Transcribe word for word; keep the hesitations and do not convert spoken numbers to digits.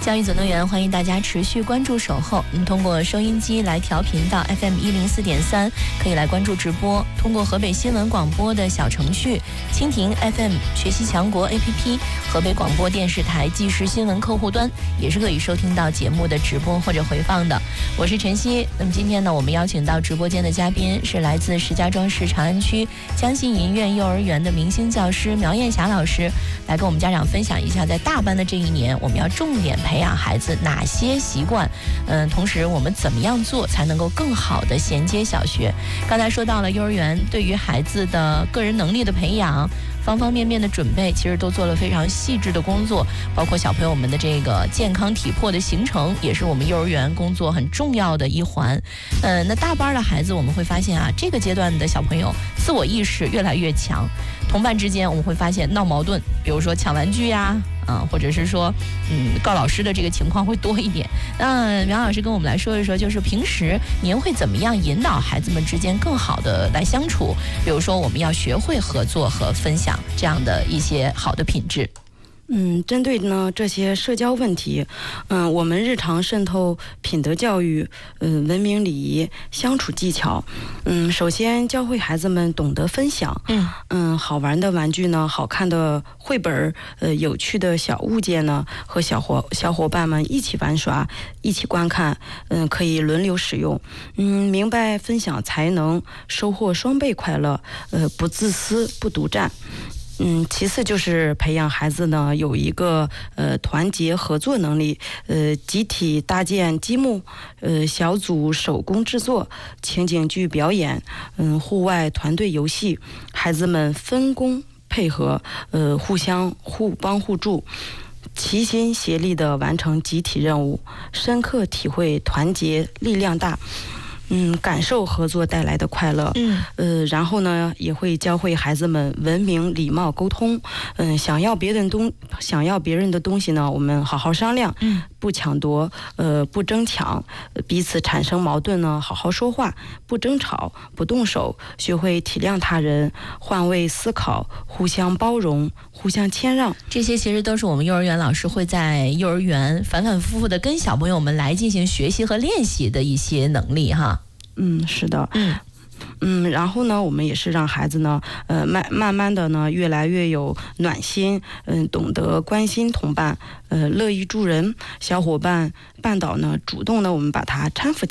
教育总动员，欢迎大家持续关注守候。您通过收音机来调频到 F M 一零四点三，可以来关注直播。通过河北新闻广播的小程序、蜻蜓 F M 学习强国 A P P、河北广播电视台即时新闻客户端，也是可以收听到节目的直播或者回放的。我是晨曦。那么今天呢，我们邀请到直播间的嘉宾是来自石家庄市长安区江信银苑幼儿园的明星教师苗艳霞老师，来跟我们家长分享一下，在大班的这一年，我们要重点培养孩子哪些习惯？嗯，同时我们怎么样做才能够更好的衔接小学？刚才说到了幼儿园对于孩子的个人能力的培养，方方面面的准备，其实都做了非常细致的工作，包括小朋友们的这个健康体魄的形成，也是我们幼儿园工作很重要的一环。呃，那大班的孩子，我们会发现啊，这个阶段的小朋友自我意识越来越强，同伴之间我们会发现闹矛盾，比如说抢玩具呀、啊，或者是说，嗯，告老师的这个情况会多一点。那苗老师跟我们来说一说，就是平时您会怎么样引导孩子们之间更好的来相处？比如说，我们要学会合作和分享这样的一些好的品质。 嗯，针对呢这些社交问题，嗯，我们日常渗透品德教育，嗯，文明礼仪、相处技巧，嗯，首先教会孩子们懂得分享，嗯嗯，好玩的玩具呢，好看的绘本，呃，有趣的小物件呢，和小伙小伙伴们一起玩耍，一起观看，嗯，可以轮流使用，嗯，明白分享才能收获双倍快乐，呃，不自私，不独占。嗯，其次就是培养孩子呢有一个呃团结合作能力，呃集体搭建积木，呃小组手工制作、情景剧表演，嗯户外团队游戏，孩子们分工配合，呃互相互帮互助，齐心协力地完成集体任务，深刻体会团结力量大。嗯，感受合作带来的快乐。嗯，呃，然后呢，也会教会孩子们文明、礼貌、沟通。嗯，想要别人东，想要别人的东西呢，我们好好商量。嗯，不抢夺，呃，不争抢，彼此产生矛盾呢，好好说话，不争吵，不动手，学会体谅他人，换位思考，互相包容，互相谦让。 这些其实都是我们幼儿园老师会在幼儿园反反复复的跟小朋友们来进行学习和练习的一些能力哈。 嗯，是的，嗯嗯，然后呢，我们也是让孩子呢，呃，慢慢慢的呢，越来越有暖心，嗯、呃，懂得关心同伴，呃，乐于助人，小伙伴绊倒呢，主动呢，我们把他搀扶